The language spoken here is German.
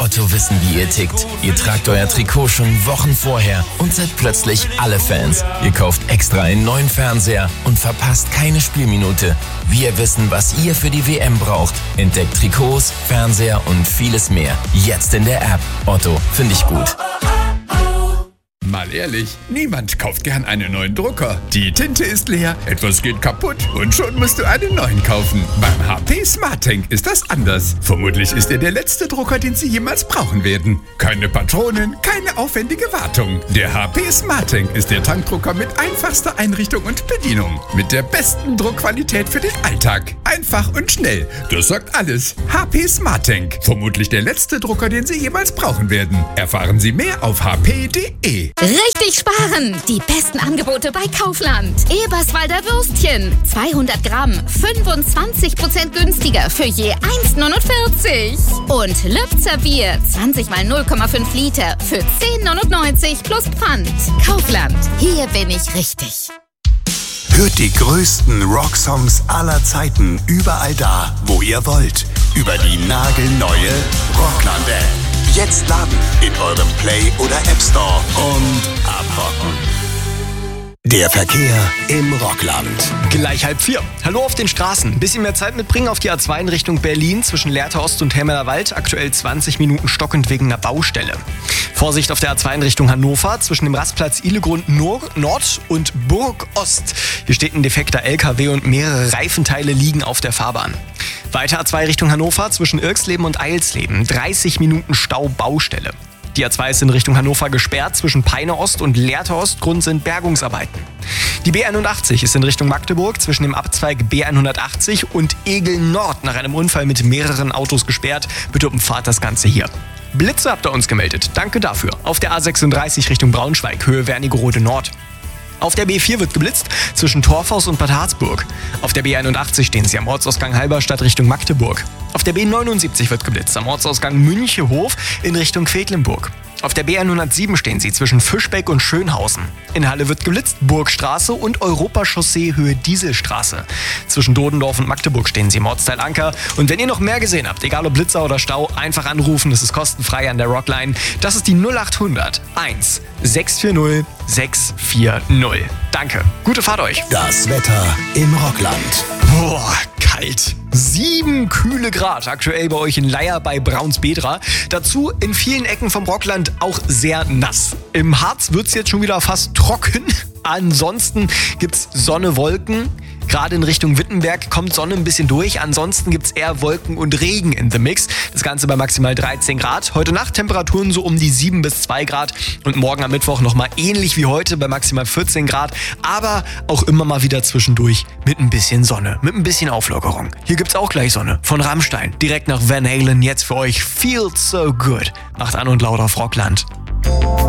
Otto wissen, wie ihr tickt. Ihr tragt euer Trikot schon Wochen vorher und seid plötzlich alle Fans. Ihr kauft extra einen neuen Fernseher und verpasst keine Spielminute. Wir wissen, was ihr für die WM braucht. Entdeckt Trikots, Fernseher und vieles mehr. Jetzt in der App. Otto, finde ich gut. Mal ehrlich, niemand kauft gern einen neuen Drucker. Die Tinte ist leer, etwas geht kaputt und schon musst du einen neuen kaufen. Beim HP SmartTank ist das anders. Vermutlich ist er der letzte Drucker, den Sie jemals brauchen werden. Keine Patronen, keine aufwendige Wartung. Der HP SmartTank ist der Tankdrucker mit einfachster Einrichtung und Bedienung. Mit der besten Druckqualität für den Alltag. Einfach und schnell. Das sagt alles. HP SmartTank. Vermutlich der letzte Drucker, den Sie jemals brauchen werden. Erfahren Sie mehr auf hp.de. Richtig sparen! Die besten Angebote bei Kaufland. Eberswalder Würstchen. 200 Gramm, 25% günstiger für je 1,49. Und Lübzer Bier, 20 mal 0,5 Liter für 10,99 plus Pfand. Kaufland, hier bin ich richtig. Hört die größten Rocksongs aller Zeiten überall da, wo ihr wollt. Über die nagelneue Rockland-App. Jetzt laden in eurem Play- oder App Store und abrocken. Der Verkehr im Rockland. Gleich 3:30. Hallo auf den Straßen. Bisschen mehr Zeit mitbringen auf die A2 in Richtung Berlin zwischen Lehrter Ost und Helmerder Wald. Aktuell 20 Minuten stockend wegen einer Baustelle. Vorsicht auf der A2 in Richtung Hannover zwischen dem Rastplatz Ihlegrund Nord und Burg Ost. Hier steht ein defekter LKW und mehrere Reifenteile liegen auf der Fahrbahn. Weiter A2 Richtung Hannover zwischen Irksleben und Eilsleben. 30 Minuten Stau, Baustelle. Die A2 ist in Richtung Hannover gesperrt zwischen Peine Ost und Lehrter Ost. Grund sind Bergungsarbeiten. Die B81 ist in Richtung Magdeburg zwischen dem Abzweig B180 und Egel Nord nach einem Unfall mit mehreren Autos gesperrt. Bitte umfahrt das Ganze hier. Blitze habt ihr uns gemeldet. Danke dafür. Auf der A36 Richtung Braunschweig, Höhe Wernigerode Nord. Auf der B4 wird geblitzt zwischen Torfhaus und Bad Harzburg. Auf der B81 stehen Sie am Ortsausgang Halberstadt Richtung Magdeburg. Auf der B79 wird geblitzt am Ortsausgang Münchehof in Richtung Quedlinburg. Auf der B107 stehen Sie zwischen Fischbeck und Schönhausen. In Halle wird geblitzt Burgstraße und Europachaussee Höhe Dieselstraße. Zwischen Dodendorf und Magdeburg stehen Sie im Ortsteil Anker. Und wenn ihr noch mehr gesehen habt, egal ob Blitzer oder Stau, einfach anrufen. Das ist kostenfrei an der Rockline. Das ist die 0800 1 640 640. Danke. Gute Fahrt euch. Das Wetter im Rockland. Boah, kalt. 7 kühle Grad aktuell bei euch in Leier bei Braunsbedra. Dazu in vielen Ecken vom Rockland auch sehr nass. Im Harz wird's jetzt schon wieder fast trocken. Ansonsten gibt's Sonne, Wolken. Gerade in Richtung Wittenberg kommt Sonne ein bisschen durch. Ansonsten gibt's eher Wolken und Regen in the Mix. Das Ganze bei maximal 13 Grad. Heute Nacht Temperaturen so um die 7 bis 2 Grad. Und morgen am Mittwoch nochmal ähnlich wie heute bei maximal 14 Grad. Aber auch immer mal wieder zwischendurch mit ein bisschen Sonne, mit ein bisschen Auflockerung. Hier gibt's auch gleich Sonne von Rammstein. Direkt nach Van Halen jetzt für euch Feels So Good. Macht an und laut auf Rockland.